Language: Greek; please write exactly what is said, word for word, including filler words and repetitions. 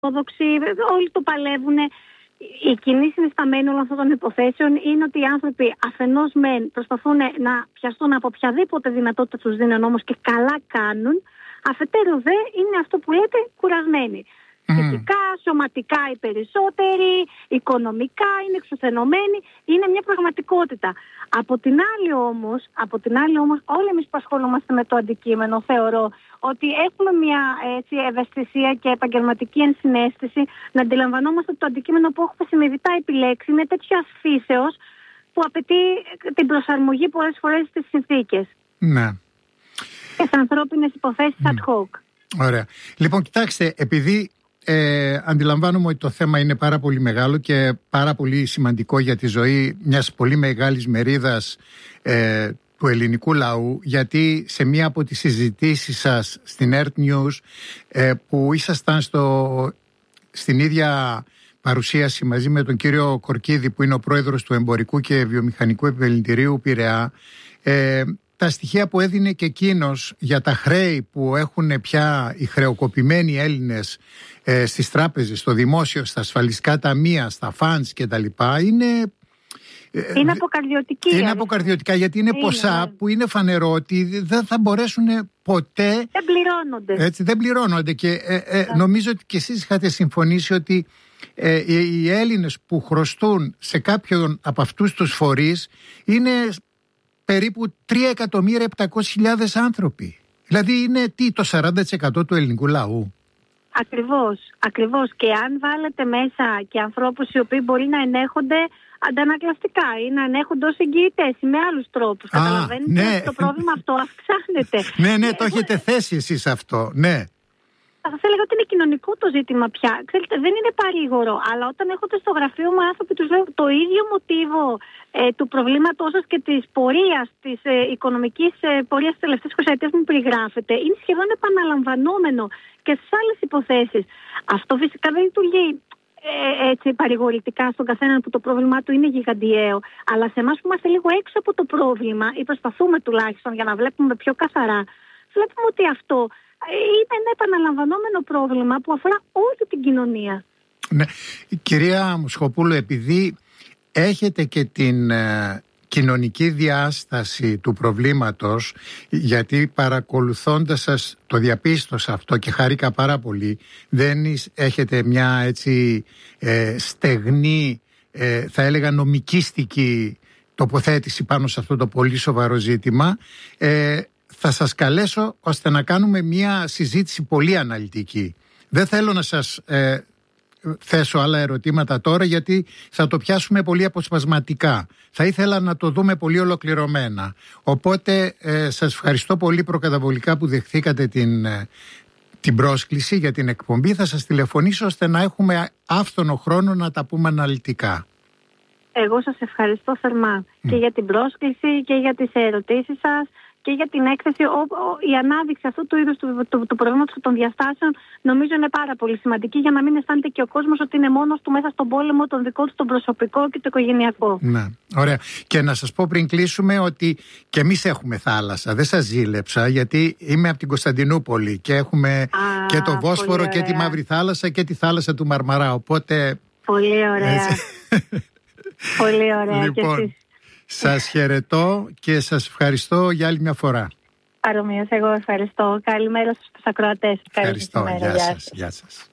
ορθόδοξοι, όλοι το παλεύουν. Η κοινή συνισταμένη όλων αυτών των υποθέσεων είναι ότι οι άνθρωποι αφενός μεν προσπαθούν να πιαστούν από οποιαδήποτε δυνατότητα τους δίνει ο νόμος και καλά κάνουν, αφετέρου δε είναι αυτό που λέτε κουρασμένοι. Φυσικά, mm. σωματικά οι περισσότεροι, οικονομικά είναι εξουθενωμένοι, είναι μια πραγματικότητα. Από την άλλη όμως, από την άλλη όμως, όλοι εμείς που ασχολούμαστε με το αντικείμενο, θεωρώ ότι έχουμε μια έτσι, ευαισθησία και επαγγελματική ενσυναίσθηση να αντιλαμβανόμαστε ότι το αντικείμενο που έχουμε συνειδητά επιλέξει είναι τέτοια φύσεως που απαιτεί την προσαρμογή πολλές φορές στις συνθήκες. Ναι. Και στις ανθρώπινες υποθέσεις mm. ad hoc. Ωραία. Λοιπόν, κοιτάξτε, επειδή Ε, αντιλαμβάνομαι ότι το θέμα είναι πάρα πολύ μεγάλο και πάρα πολύ σημαντικό για τη ζωή μιας πολύ μεγάλης μερίδας ε, του ελληνικού λαού, γιατί σε μία από τις συζητήσεις σας στην Earth News ε, που ήσασταν στο, στην ίδια παρουσίαση μαζί με τον κύριο Κορκίδη, που είναι ο πρόεδρος του Εμπορικού και Βιομηχανικού Επιμελητηρίου Πειραιά, ε, τα στοιχεία που έδινε και εκείνος για τα χρέη που έχουν πια οι χρεοκοπημένοι Έλληνες ε, στις τράπεζες, στο δημόσιο, στα ασφαλιστικά ταμεία, στα φαντς και τα λοιπά, είναι... Είναι αποκαρδιωτική. Είναι δηλαδή. αποκαρδιωτικά, γιατί είναι, είναι ποσά ναι. που είναι φανερό ότι δεν θα μπορέσουν ποτέ... Δεν πληρώνονται. Έτσι, δεν πληρώνονται και ε, ε, νομίζω ότι και εσείς είχατε συμφωνήσει ότι ε, οι, οι Έλληνες που χρωστούν σε κάποιον από αυτούς τους φορείς είναι περίπου τρία εκατομμύρια επτακόσιες χιλιάδες άνθρωποι. Δηλαδή είναι τι, το σαράντα τοις εκατό του ελληνικού λαού. Ακριβώς, ακριβώς. Και αν βάλετε μέσα και ανθρώπους οι οποίοι μπορεί να ενέχονται αντανακλαστικά ή να ενέχονται ως εγγυητές ή με άλλους τρόπους. Α, καταλαβαίνετε ναι. ότι το πρόβλημα αυτό αυξάνεται. Ναι, ναι, το έχετε θέσει εσείς αυτό, ναι. Θα σας έλεγα ότι είναι κοινωνικό το ζήτημα πια. Ξέρετε, δεν είναι παρήγορο, αλλά όταν έχετε στο γραφείο μου άνθρωποι τους λέω το ίδιο μοτίβο ε, του προβλήματός σας και της πορείας, της ε, οικονομικής ε, πορείας της τελευταίας εικοσαετίας που περιγράφεται, είναι σχεδόν επαναλαμβανόμενο και στις άλλες υποθέσεις. Αυτό φυσικά δεν λειτουργεί ε, έτσι παρηγορητικά στον καθέναν που το πρόβλημά του είναι γιγαντιαίο, αλλά σε εμάς που είμαστε λίγο έξω από το πρόβλημα ή προσπαθούμε τουλάχιστον για να βλέπουμε πιο καθαρά, βλέπουμε ότι αυτό είναι ένα επαναλαμβανόμενο πρόβλημα που αφορά όλη την κοινωνία. Ναι. Κυρία Μουσχοπούλου, επειδή έχετε και την ε, κοινωνική διάσταση του προβλήματος, γιατί παρακολουθώντας σας το διαπίστωσα αυτό και χάρηκα πάρα πολύ, δεν έχετε μια έτσι ε, στεγνή, ε, θα έλεγα νομικίστικη τοποθέτηση πάνω σε αυτό το πολύ σοβαρό ζήτημα, ε, θα σας καλέσω ώστε να κάνουμε μια συζήτηση πολύ αναλυτική. Δεν θέλω να σας ε, θέσω άλλα ερωτήματα τώρα, γιατί θα το πιάσουμε πολύ αποσπασματικά. Θα ήθελα να το δούμε πολύ ολοκληρωμένα. Οπότε ε, σας ευχαριστώ πολύ προκαταβολικά που δεχθήκατε την, ε, την πρόσκληση για την εκπομπή. Θα σας τηλεφωνήσω ώστε να έχουμε άφθονο χρόνο να τα πούμε αναλυτικά. Εγώ σας ευχαριστώ θερμά mm. και για την πρόσκληση και για τις ερωτήσεις σας και για την έκθεση. Ο, ο, η ανάδειξη αυτού του είδους του, του, του προβλήματος των διαστάσεων νομίζω είναι πάρα πολύ σημαντική, για να μην αισθάνεται και ο κόσμος ότι είναι μόνος του μέσα στον πόλεμο, τον δικό του, τον προσωπικό και το οικογενειακό. Ναι, ωραία. Και να σας πω πριν κλείσουμε ότι και εμείς έχουμε θάλασσα. Δεν σας ζήλεψα, γιατί είμαι από την Κωνσταντινούπολη και έχουμε Α, και το Βόσφορο και τη Μαύρη Θάλασσα και τη θάλασσα του Μαρμαρά. Οπότε... Πολύ ωραία. Πολύ ωραία. Λοιπόν, και εσείς. Σας χαιρετώ και σας ευχαριστώ για άλλη μια φορά. Παρομοίως, εγώ ευχαριστώ. Καλημέρα στους ακροατές. Ευχαριστώ. Γεια σας. Γεια σας.